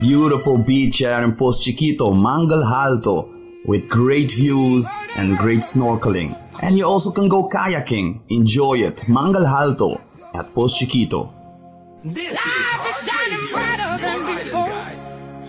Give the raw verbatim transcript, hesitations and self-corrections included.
Beautiful beach here in Post Chiquito, Mangal Alto, with great views and great snorkeling. And you also can go kayaking. Enjoy it. Mangal Alto at Post Chiquito. This is Heart Radio.